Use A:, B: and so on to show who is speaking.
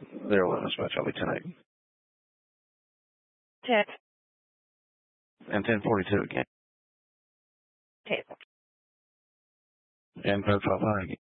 A: 011 dispatch, I'll be 10-8.
B: 10.
A: And 1042 again.
B: Okay.
A: And code 500 again.